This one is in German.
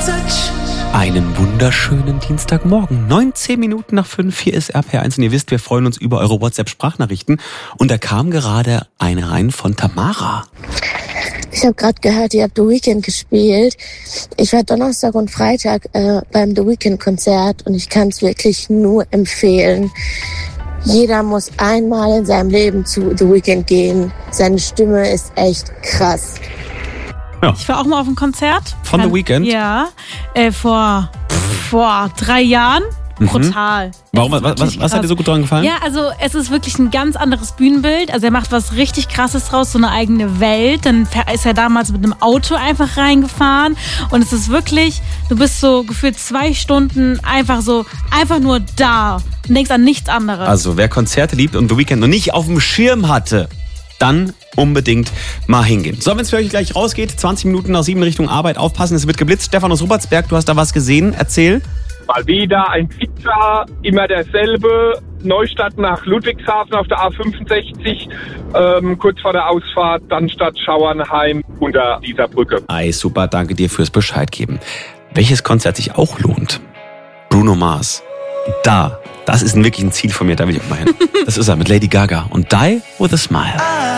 Einen wunderschönen Dienstagmorgen. 19 Minuten nach 5, hier ist RPR1 und ihr wisst, wir freuen uns über eure WhatsApp-Sprachnachrichten. Und da kam gerade eine rein von Tamara. Ich habe gerade gehört, ihr habt The Weeknd gespielt. Ich war Donnerstag und Freitag beim The Weeknd-Konzert und ich kann es wirklich nur empfehlen. Jeder muss einmal in seinem Leben zu The Weeknd gehen. Seine Stimme ist echt krass. Ja. Ich war auch mal auf einem Konzert. Von The Weeknd? Ja, vor 3 Jahren. Brutal. Warum? Was hat dir so gut daran gefallen? Ja, also es ist wirklich ein ganz anderes Bühnenbild. Also er macht was richtig Krasses draus, so eine eigene Welt. Dann ist er damals mit einem Auto einfach reingefahren. Und es ist wirklich, du bist so gefühlt 2 Stunden einfach nur da und denkst an nichts anderes. Also wer Konzerte liebt und The Weeknd noch nicht auf dem Schirm hatte, dann unbedingt mal hingehen. So, wenn es für euch gleich rausgeht, 20 Minuten nach 7 Richtung Arbeit, aufpassen, es wird geblitzt. Stefan aus Rupertsberg, du hast da was gesehen, erzähl. Mal wieder ein Pizza, immer derselbe, Neustadt nach Ludwigshafen auf der A65, kurz vor der Ausfahrt, dann Stadt Schauernheim unter dieser Brücke. Ei, super, danke dir fürs Bescheid geben. Welches Konzert sich auch lohnt? Bruno Mars. Das ist wirklich ein Ziel von mir, da will ich auch mal hin. Das ist er mit Lady Gaga und Die With A Smile.